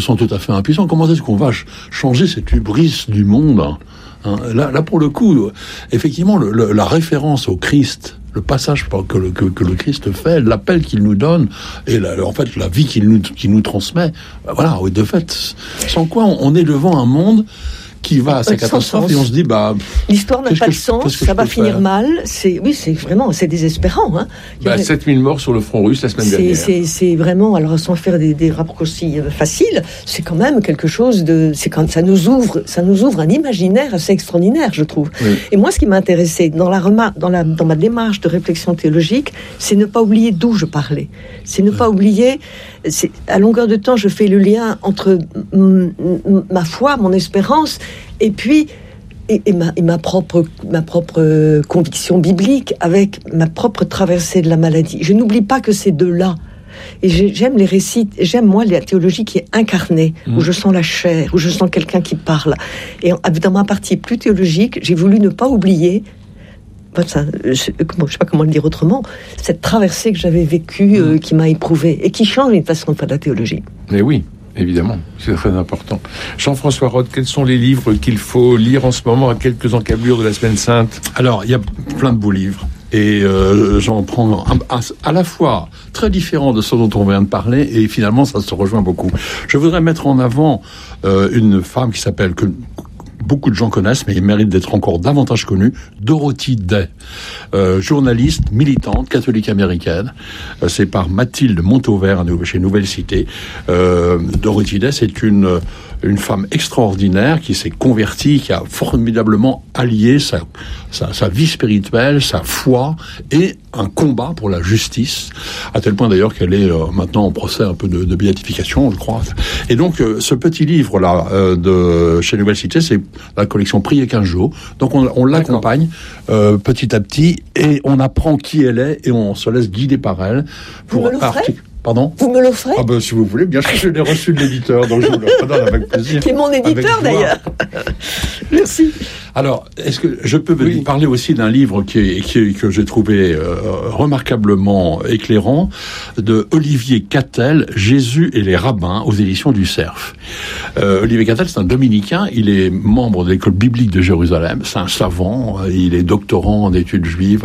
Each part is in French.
sent tout à fait impuissant. Comment est-ce qu'on va changer cette hubris du monde, hein? Là, pour le coup, effectivement, la référence au Christ, le passage que le Christ fait, l'appel qu'il nous donne, et en fait la vie qu'il nous transmet, voilà, de fait, sans quoi on est devant un monde qui va à sa catastrophe, et on se dit l'histoire n'a pas de sens, ça va finir mal. C'est désespérant, hein. 7000 morts sur le front russe la semaine dernière. C'est vraiment, alors sans faire des raccourcis faciles, c'est quand même quelque chose ça nous ouvre un imaginaire assez extraordinaire, je trouve. Oui. Et moi, ce qui m'a intéressé dans ma démarche de réflexion théologique, c'est ne pas oublier d'où je parlais. C'est ne pas oublier, à longueur de temps, je fais le lien entre ma foi, mon espérance, et puis ma propre conviction biblique avec ma propre traversée de la maladie. Je n'oublie pas que ces deux-là. Et j'aime les récits, j'aime moi la théologie qui est incarnée, où je sens la chair, où je sens quelqu'un qui parle. Et dans ma partie plus théologique, j'ai voulu ne pas oublier, je ne sais pas comment le dire autrement, cette traversée que j'avais vécue, qui m'a éprouvée, et qui change une façon de faire de la théologie. Mais oui. Évidemment, c'est très important. Jean-François Roth, quels sont les livres qu'il faut lire en ce moment à quelques encablures de la Semaine Sainte ? Alors, il y a plein de beaux livres. Et j'en prends à la fois très différents de ceux dont on vient de parler, et finalement, ça se rejoint beaucoup. Je voudrais mettre en avant une femme qui s'appelle... que beaucoup de gens connaissent, mais il mérite d'être encore davantage connue, Dorothy Day, journaliste, militante, catholique américaine. C'est par Mathilde Montauvert chez Nouvelle Cité. Dorothy Day, c'est une femme extraordinaire qui s'est convertie, qui a formidablement allié sa vie spirituelle, sa foi et un combat pour la justice, à tel point d'ailleurs qu'elle est maintenant en procès un peu de béatification, je crois. Et donc ce petit livre-là de chez Nouvelle Cité, c'est la collection Prier 15 jours. Donc on l'accompagne petit à petit, et on apprend qui elle est, et on se laisse guider par elle. Vous me l'offrez ? Pardon ? Vous me l'offrez ? Si vous voulez, bien sûr, je l'ai reçu de l'éditeur, donc je vous le redonne avec plaisir. Qui est mon éditeur d'ailleurs. Merci. Alors, est-ce que je peux vous parler aussi d'un livre que j'ai trouvé remarquablement éclairant, de Olivier Cattel, Jésus et les rabbins, aux éditions du Cerf. Olivier Cattel, c'est un dominicain, il est membre de l'école biblique de Jérusalem, c'est un savant, il est doctorant en études juives,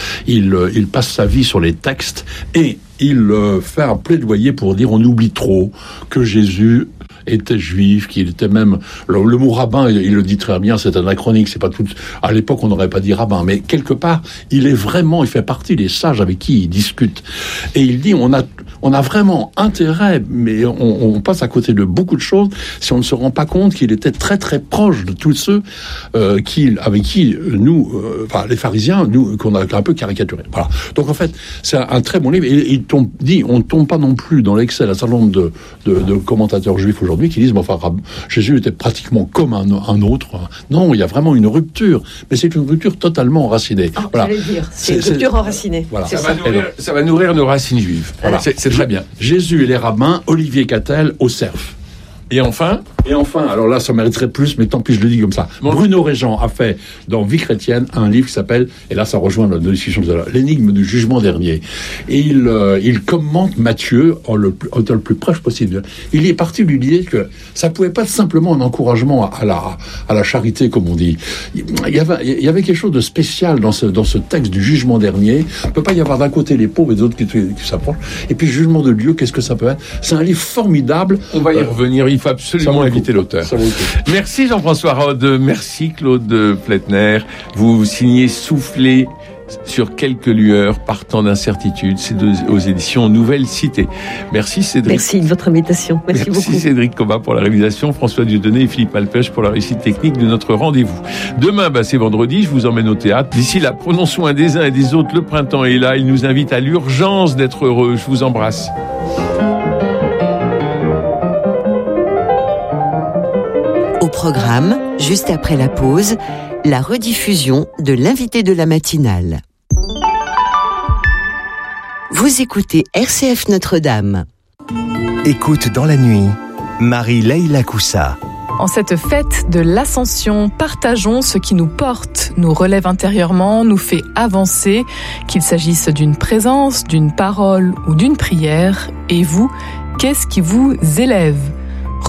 il passe sa vie sur les textes, et il fait un plaidoyer pour dire on oublie trop que Jésus était juif, qu'il était même... Le mot rabbin, il le dit très bien, c'est anachronique, c'est pas tout... À l'époque, on n'aurait pas dit rabbin, mais quelque part, il fait partie des sages avec qui il discute. Et il dit, on a vraiment intérêt, mais on passe à côté de beaucoup de choses si on ne se rend pas compte qu'il était très très proche de tous ceux avec qui nous, les pharisiens, nous, qu'on a un peu caricaturé. Voilà. Donc en fait, c'est un très bon livre. Et on ne tombe pas non plus dans l'excès d'un certain nombre de commentateurs juifs aujourd'hui qui disent Jésus était pratiquement comme un autre. Non, il y a vraiment une rupture, mais c'est une rupture totalement enracinée. Voilà. J'allais dire, c'est une rupture enracinée. Voilà. Ça va nourrir nos racines juives. Voilà. C'est très bien. Jésus et les rabbins, Olivier Cattel, au Cerf. Et enfin, alors là, ça mériterait plus, mais tant pis, je le dis comme ça. Bruno Régent a fait, dans Vie chrétienne, un livre qui s'appelle, et là, ça rejoint notre discussion de l'énigme du jugement dernier. Et il commente Matthieu le plus proche possible. Il est parti de l'idée que ça pouvait pas être simplement un encouragement à la charité, comme on dit. Il y avait quelque chose de spécial dans ce texte du jugement dernier. Il peut pas y avoir d'un côté les pauvres et d'autres qui s'approchent. Et puis, le jugement de Dieu, qu'est-ce que ça peut être? C'est un livre formidable. On va y revenir. Il faut absolument inviter l'auteur. Merci Jean-François Roth, merci Claude Pletner. Vous signez Souffler sur quelques lueurs partant d'incertitude. C'est aux éditions Nouvelle Cité. Merci Cédric. Merci de votre invitation. Merci beaucoup. Merci Cédric Cobat pour la réalisation, François Dieudonné et Philippe Malpêche pour la réussite technique de notre rendez-vous. Demain, c'est vendredi, je vous emmène au théâtre. D'ici là, prenons soin des uns et des autres. Le printemps est là, il nous invite à l'urgence d'être heureux. Je vous embrasse. Au programme, juste après la pause, la rediffusion de l'invité de la matinale. Vous écoutez RCF Notre-Dame. Écoute dans la nuit, Marie-Leila Coussa. En cette fête de l'Ascension, partageons ce qui nous porte, nous relève intérieurement, nous fait avancer, qu'il s'agisse d'une présence, d'une parole ou d'une prière. Et vous, qu'est-ce qui vous élève ?